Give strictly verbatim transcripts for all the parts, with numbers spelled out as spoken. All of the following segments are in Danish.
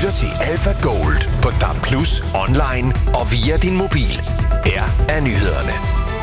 lytter til Alpha Gold på D A B plus, online og via din mobil. Her er nyhederne.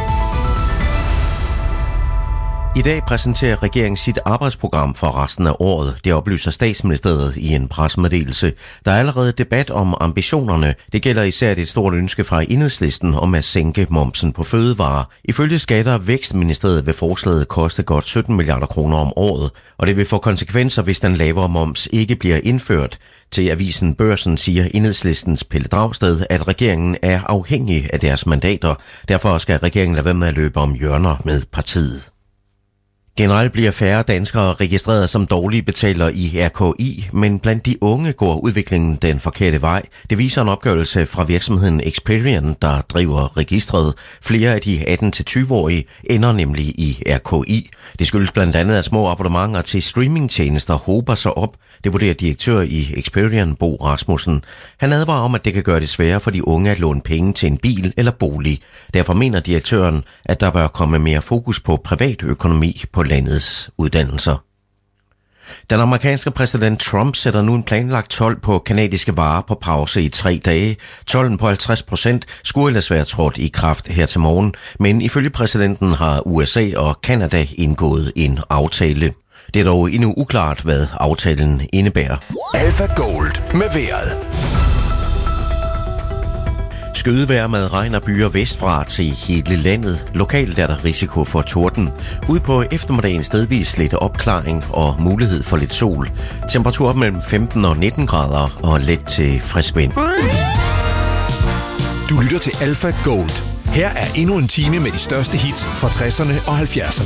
I dag præsenterer regeringen sit arbejdsprogram for resten af året. Det oplyser statsministeriet i en pressemeddelelse. Der er allerede debat om ambitionerne. Det gælder især et stort ønske fra Enhedslisten om at sænke momsen på fødevarer. Ifølge Skatter- og Vækstministeriet vil forslaget koste godt sytten milliarder kroner om året, og det vil få konsekvenser, hvis den lavere moms ikke bliver indført. Til avisen Børsen siger Enhedslistens Pelle Dragsted, at regeringen er afhængig af deres mandater. Derfor skal regeringen lade være med at løbe om hjørner med partiet. Generelt bliver færre danskere registreret som dårlige betaler i R K I, men blandt de unge går udviklingen den forkerte vej. Det viser en opgørelse fra virksomheden Experian, der driver registret. Flere af de atten til tyve-årige ender nemlig i R K I. Det skyldes blandt andet, at små abonnementer til streamingtjenester hober sig op. Det vurderer direktør i Experian, Bo Rasmussen. Han advarer om, at det kan gøre det sværere for de unge at låne penge til en bil eller bolig. Derfor mener direktøren, at der bør komme mere fokus på privatøkonomi på landets uddannelser. Den amerikanske præsident Trump sætter nu en planlagt told på kanadiske varer på pause i tre dage. Tolden på halvtreds procent skulle ellers være trådt i kraft her til morgen, men ifølge præsidenten har U S A og Canada indgået en aftale. Det er dog endnu uklart, hvad aftalen indebærer. Alpha Gold med vejret. Skødevejr med regn og byer vestfra til hele landet. Lokalt er der risiko for torden. Ud på eftermiddagen stedvis lidt opklaring og mulighed for lidt sol. Temperatur mellem femten og nitten grader og let til frisk vind. Du lytter til Alpha Gold. Her er endnu en time med de største hits fra tresserne og halvfjerdserne.